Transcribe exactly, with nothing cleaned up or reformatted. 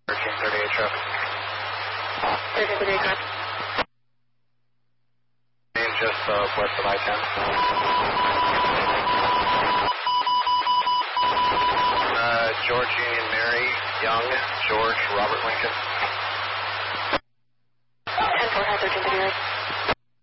thirteen thirty-eight traffic. thirteen thirty-eight traffic. Just uh, west of I ten. Uh, George Union Mary, Young, George, Robert Lincoln. ten four, thirteen thirty-eight.